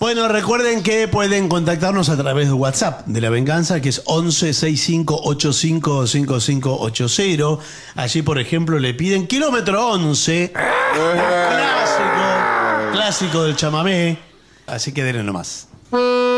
Bueno, recuerden que pueden contactarnos a través de WhatsApp de La Venganza, que es 11 65 85 5580. Allí, por ejemplo, le piden Kilómetro 11, clásico del chamamé. Así que denle nomás.